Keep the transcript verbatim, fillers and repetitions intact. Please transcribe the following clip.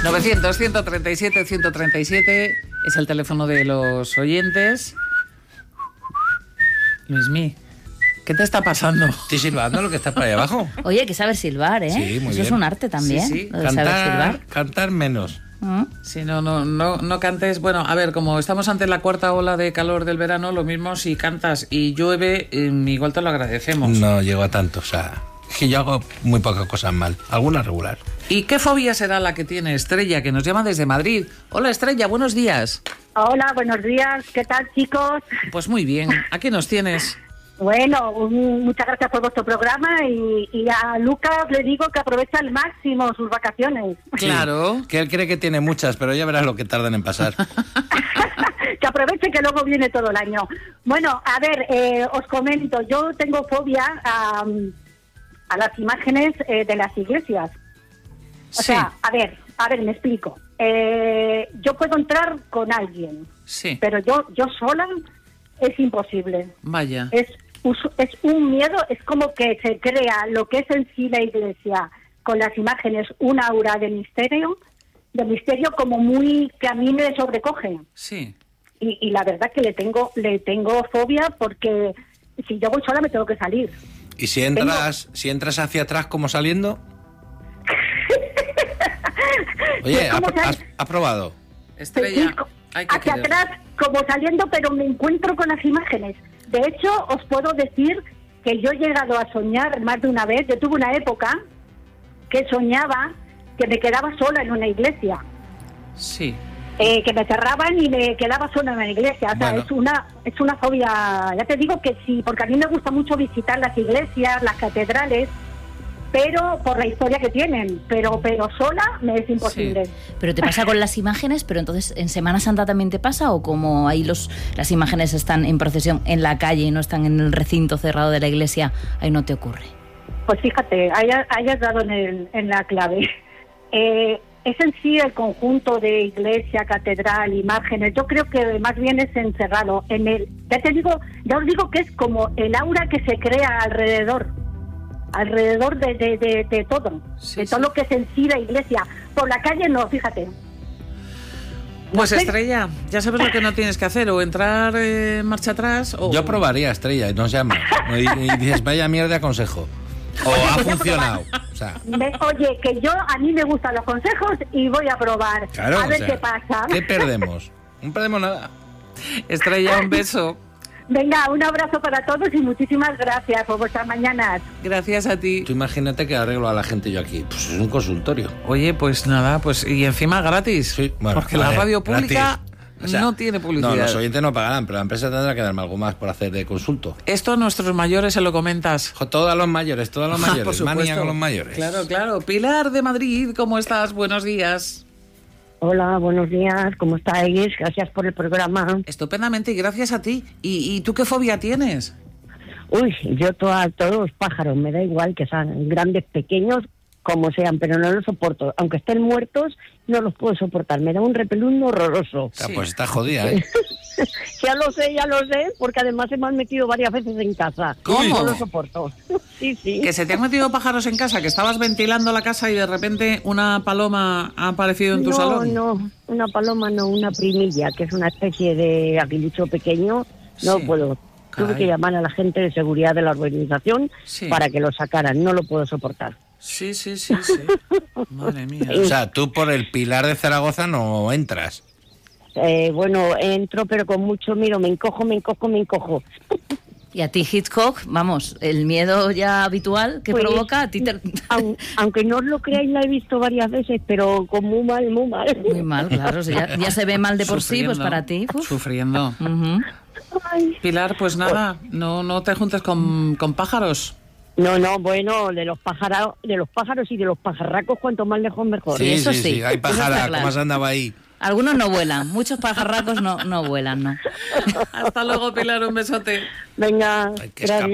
novecientos, ciento treinta y siete, ciento treinta y siete es el teléfono de los oyentes. Luismi, ¿qué te está pasando? Estoy silbando lo que está por ahí abajo. Oye, hay que saber silbar, ¿eh? Sí, muy Eso bien. es un arte también. Sí, sí. Lo de saber silbar. Cantar, cantar menos. ¿Mm? Si no, no, no, no cantes. Bueno, a ver, como estamos ante la cuarta ola de calor del verano, lo mismo si cantas y llueve, eh, igual te lo agradecemos. No llego a tanto, o sea, es que yo hago muy pocas cosas mal, algunas regular. ¿Y qué fobia será la que tiene Estrella, que nos llama desde Madrid? Hola, Estrella, buenos días. Hola, buenos días. ¿Qué tal, chicos? Pues muy bien, aquí nos tienes. Bueno, un- muchas gracias por vuestro programa y, y a Lucas le digo que aprovecha al máximo sus vacaciones. Claro. Que él cree que tiene muchas, pero ya verás lo que tardan en pasar. Que aproveche que luego viene todo el año. Bueno, a ver, eh, os comento, yo tengo fobia a, a las imágenes eh, de las iglesias. O Sí, sea, a ver, a ver, me explico. Eh, yo puedo entrar con alguien, sí, pero yo, yo sola es imposible. vaya. Es, us- es un miedo, es como que se crea lo que es en sí la iglesia con las imágenes, un aura de misterio, de misterio como muy, que a mí me sobrecoge. Sí. Y, y la verdad que le tengo, le tengo fobia porque si yo voy sola me tengo que salir. Y si entras, si entras hacia atrás como saliendo... Oye, Pues, ¿cómo ¿has, sal- has- has probado? Estrella, Sí, co- hay que hacia querer. atrás como saliendo, pero me encuentro con las imágenes. De hecho, os puedo decir que yo he llegado a soñar más de una vez. Yo tuve una época que soñaba que me quedaba sola en una iglesia, Sí. eh, que me cerraban y me quedaba sola en una iglesia. O sea, Bueno. es una es una fobia. Ya te digo que sí, porque a mí me gusta mucho visitar las iglesias, las catedrales, pero por la historia que tienen. Pero pero sola me es imposible. Pero te pasa con las imágenes, pero entonces en Semana Santa también te pasa, o como ahí los las imágenes están en procesión en la calle y no están en el recinto cerrado de la iglesia, ahí no te ocurre. Pues fíjate, hayas, hayas dado en, el, en la clave. Eh, es en sí el conjunto de iglesia, catedral, imágenes. Yo creo que más bien es encerrado en el. Ya te digo, ya os digo que es como el aura que se crea alrededor, alrededor de, de, de, de todo, Sí, de todo sí. lo que es en sí la iglesia. Por la calle no, fíjate. Pues No sé. Estrella, ya sabes lo que no tienes que hacer, o entrar eh, marcha atrás, o... Yo probaría, Estrella, y nos llama. Y, y dices, vaya mierda aconsejo. O ha voy a funcionado. O sea, Me- oye, que yo a mí me gustan los consejos y voy a probar. claro, a o ver sea, qué pasa. ¿qué perdemos? No perdemos nada. Estrella, un beso. Venga, un abrazo para todos y muchísimas gracias por vuestras mañanas. Gracias a ti. Tú imagínate que arreglo a la gente yo aquí. Pues es un consultorio. Oye, pues nada, pues y encima gratis. Sí, bueno, porque a la ver, radio pública gratis. O sea, no tiene publicidad. No, los oyentes no pagarán, pero la empresa tendrá que darme algo más por hacer de consulto. Esto a nuestros mayores se lo comentas. Jo, todos a los mayores, todos a los Ah, por mayores. supuesto. Manía con los mayores. Claro, claro. Pilar de Madrid, ¿cómo estás? Buenos días. Hola, buenos días, ¿cómo estáis? Gracias por el programa. Estupendamente y gracias a ti. ¿Y, y tú qué fobia tienes? Uy, yo to- a todos los pájaros, me da igual que sean grandes, pequeños, como sean, pero no los soporto. Aunque estén muertos, no los puedo soportar. Me da un repelús horroroso. Ah, Sí. pues está jodida, ¿eh? Ya lo sé, ya lo sé, porque además se me han metido varias veces en casa. ¿Cómo? No lo soporto. Sí, sí. Que se te han metido pájaros en casa, que estabas ventilando la casa y de repente una paloma ha aparecido en tu no, salón. no, una paloma no, una primilla, que es una especie de aguilucho pequeño. No Sí. puedo. Tuve Caray. que llamar a la gente de seguridad de la urbanización Sí. para que lo sacaran. No lo puedo soportar. Sí, sí, sí, sí. Madre mía. O sea, tú por el Pilar de Zaragoza no entras. Eh, bueno, entro, pero con mucho miedo. Me encojo, me encojo, me encojo. Y a ti, Hitchcock, vamos, el miedo ya habitual que Pues, provoca, a ti te... Aun- aunque no os lo creáis, la he visto varias veces, pero con muy mal, muy mal. Muy mal, claro, si ya, ya se ve mal de por sí, pues Sufriendo. para ti. uf. Sufriendo. Ujú. Ay. Pilar, pues nada, no, no te juntes con, con pájaros. No, no, bueno, de los pájaros, de los pájaros y de los pajarracos, cuanto más lejos mejor. Sí, eso sí, sí. sí. Hay Eso está pájara, claro. ¿cómo has andado ahí? Algunos no vuelan, muchos pajarracos no, no vuelan, ¿no? Hasta luego, Pilar, un besote. Venga, Hay que gracias.